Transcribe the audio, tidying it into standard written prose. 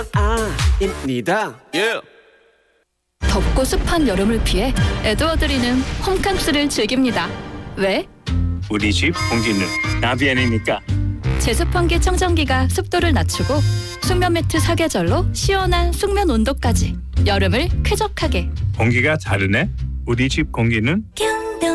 입니다. 덥고 습한 여름을 피해 에드워드리는 홈캉스를 즐깁니다. 왜? 우리 집 공기는 나비엔이니까. 제습환기 청정기가 습도를 낮추고 숙면 매트 사계절로 시원한 숙면 온도까지 여름을 쾌적하게. 공기가 다르네. 우리 집 공기는